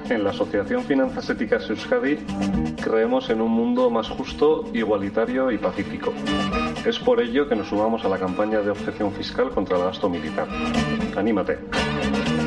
En la Asociación Finanzas Éticas Euskadi creemos en un mundo más justo, igualitario y pacífico. Es por ello que nos sumamos a la campaña de objeción fiscal contra el gasto militar. ¡Anímate!